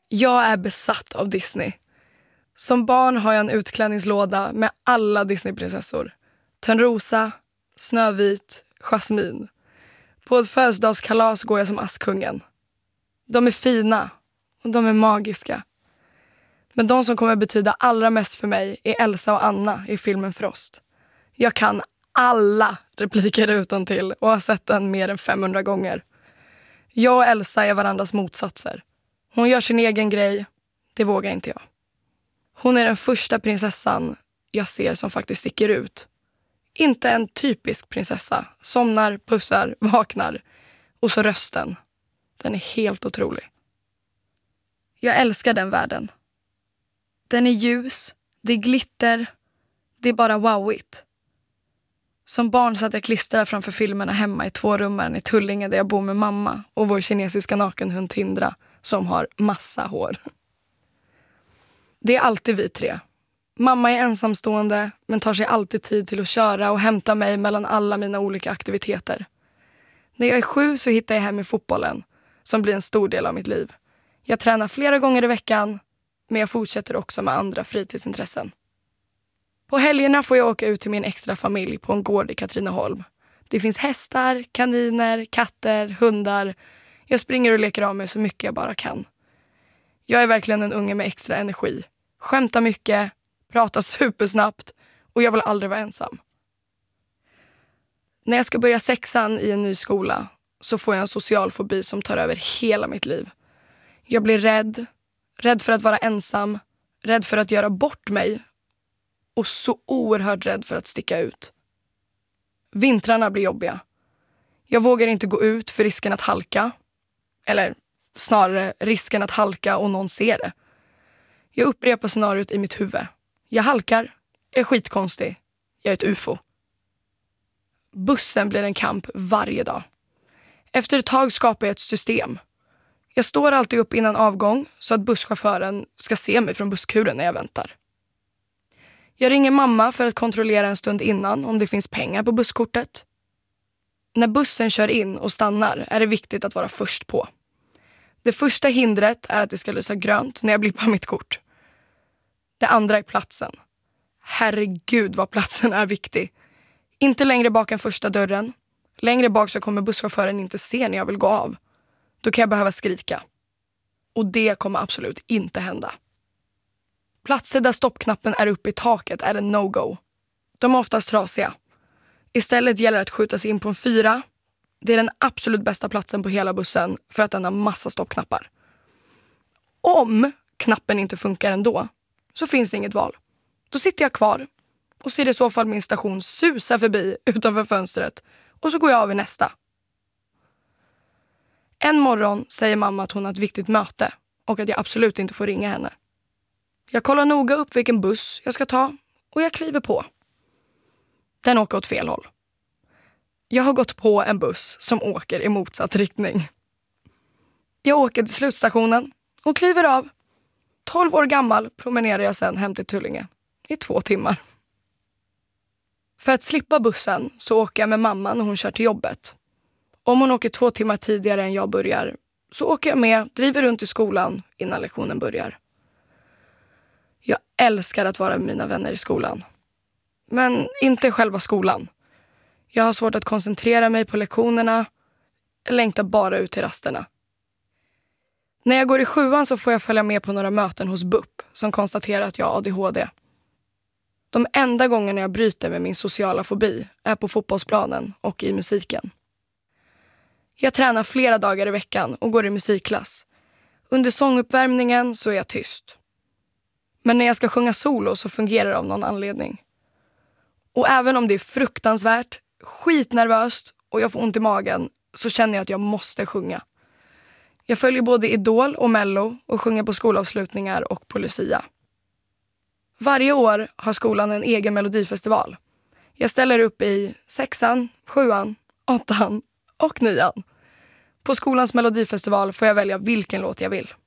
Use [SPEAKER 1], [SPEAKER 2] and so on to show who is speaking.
[SPEAKER 1] Jag är besatt av Disney. Som barn har jag en utklädningslåda med alla Disneyprinsessor. Törnrosa, Snövit, Jasmin. På ett födelsedagskalas går jag som Askungen. De är fina och de är magiska. Men de som kommer betyda allra mest för mig är Elsa och Anna i filmen Frost. Jag kan alla repliker utantill och har sett den mer än 500 gånger. Jag och Elsa är varandras motsatser. Hon gör sin egen grej, det vågar inte jag. Hon är den första prinsessan jag ser som faktiskt sticker ut. Inte en typisk prinsessa. Somnar, pussar, vaknar. Och så rösten. Den är helt otrolig. Jag älskar den världen. Den är ljus, det är glitter, det är bara wowigt. Som barn satt jag klistrad framför filmerna hemma i 2-rummaren i Tullinge där jag bor med mamma och vår kinesiska nakenhund Tindra som har massa hår. Det är alltid vi 3. Mamma är ensamstående men tar sig alltid tid till att köra och hämta mig mellan alla mina olika aktiviteter. När jag är 7 så hittar jag hem i fotbollen som blir en stor del av mitt liv. Jag tränar flera gånger i veckan men jag fortsätter också med andra fritidsintressen. På helgerna får jag åka ut till min extra familj på en gård i Katrineholm. Det finns hästar, kaniner, katter, hundar. Jag springer och leker av mig så mycket jag bara kan. Jag är verkligen en unge med extra energi. Skämtar mycket, pratar supersnabbt och jag vill aldrig vara ensam. När jag ska börja 6:an i en ny skola så får jag en social fobi som tar över hela mitt liv. Jag blir rädd. Rädd för att vara ensam. Rädd för att göra bort mig. Och så oerhört rädd för att sticka ut. Vintrarna blir jobbiga. Jag vågar inte gå ut för risken att halka. Eller snarare risken att halka och någon ser det. Jag upprepar scenariot i mitt huvud. Jag halkar. Jag är skitkonstig. Jag är ett UFO. Bussen blir en kamp varje dag. Efter ett tag skapar jag ett system. Jag står alltid upp innan avgång så att busschauffören ska se mig från busskuren när jag väntar. Jag ringer mamma för att kontrollera en stund innan om det finns pengar på busskortet. När bussen kör in och stannar är det viktigt att vara först på. Det första hindret är att det ska lysa grönt när jag blippar mitt kort. Det andra är platsen. Herregud vad platsen är viktig. Inte längre bak än första dörren. Längre bak så kommer busschauffören inte se när jag vill gå av. Då kan jag behöva skrika. Och det kommer absolut inte hända. Platser där stoppknappen är uppe i taket är en no-go. De är oftast trasiga. Istället gäller det att skjuta sig in på en 4. Det är den absolut bästa platsen på hela bussen för att den har massa stoppknappar. Om knappen inte funkar ändå så finns det inget val. Då sitter jag kvar och ser i så fall min station susa förbi utanför fönstret och så går jag av i nästa. En morgon säger mamma att hon har ett viktigt möte och att jag absolut inte får ringa henne. Jag kollar noga upp vilken buss jag ska ta och jag kliver på. Den åker åt fel håll. Jag har gått på en buss som åker i motsatt riktning. Jag åker till slutstationen och kliver av. 12 år gammal promenerar jag sedan hem till Tullinge i 2 timmar. För att slippa bussen så åker jag med mamma när hon kör till jobbet. Om hon åker 2 timmar tidigare än jag börjar så åker jag med, driver runt i skolan innan lektionen börjar. Jag älskar att vara med mina vänner i skolan. Men inte själva skolan. Jag har svårt att koncentrera mig på lektionerna. Jag längtar bara ut till rasterna. När jag går i 7:an så får jag följa med på några möten hos BUP som konstaterar att jag har ADHD. De enda gångerna jag bryter med min sociala fobi är på fotbollsplanen och i musiken. Jag tränar flera dagar i veckan och går i musikklass. Under sånguppvärmningen så är jag tyst. Men när jag ska sjunga solo så fungerar det av någon anledning. Och även om det är fruktansvärt, skitnervöst och jag får ont i magen så känner jag att jag måste sjunga. Jag följer både Idol och Mello och sjunger på skolavslutningar och på Lucia. Varje år har skolan en egen melodifestival. Jag ställer upp i 6:an, 7:an, 8:an och 9:an. På skolans melodifestival får jag välja vilken låt jag vill.